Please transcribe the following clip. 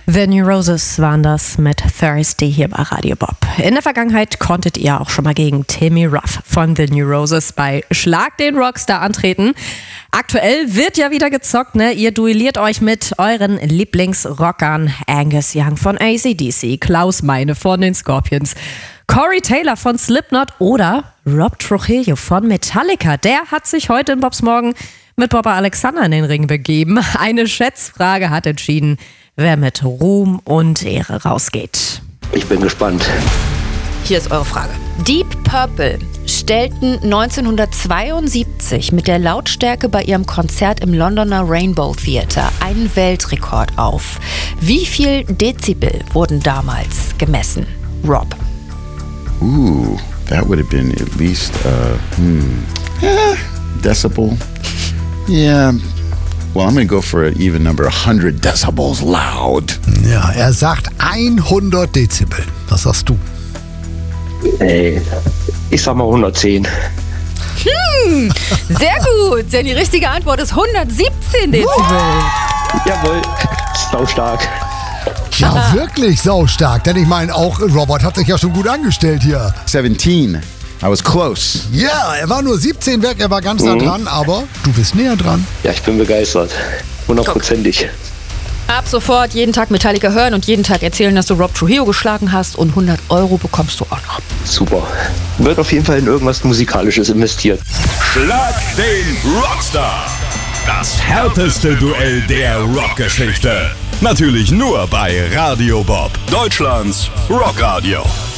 The New Roses waren das mit Thirsty hier bei Radio Bob. In der Vergangenheit konntet ihr auch schon mal gegen Timmy Ruff von The New Roses bei Schlag den Rockstar antreten. Aktuell wird ja wieder gezockt, ne? Ihr duelliert euch mit euren Lieblingsrockern. Angus Young von AC/DC, Klaus Meine von den Scorpions, Corey Taylor von Slipknot oder Rob Trujillo von Metallica. Der hat sich heute in Bobs Morgen mit Bobber Alexander in den Ring begeben. Eine Schätzfrage hat entschieden, wer mit Ruhm und Ehre rausgeht. Ich bin gespannt. Hier ist eure Frage. Deep Purple stellten 1972 mit der Lautstärke bei ihrem Konzert im Londoner Rainbow Theatre einen Weltrekord auf. Wie viel Dezibel wurden damals gemessen? Rob. That would have been at least decibel. Yeah. Well, I'm going to go for an even number, 100 decibels loud. Ja, er sagt 100 Dezibel. Was sagst du? Ich sag mal 110. Sehr gut, denn die richtige Antwort ist 117 Dezibel. Jawohl, sau stark. Ja, wirklich saustark. Denn ich meine, auch Robert hat sich ja schon gut angestellt hier. 17. I was close. Ja, er war nur 17 weg, er war ganz nah dran, aber du bist näher dran. Ja, ich bin begeistert. 100%ig. Ab sofort jeden Tag Metallica hören und jeden Tag erzählen, dass du Rob Trujillo geschlagen hast, und 100 € bekommst du auch noch. Super. Wird auf jeden Fall in irgendwas Musikalisches investiert. Schlag den Rockstar. Das härteste Duell der Rockgeschichte. Natürlich nur bei Radio Bob, Deutschlands Rockradio.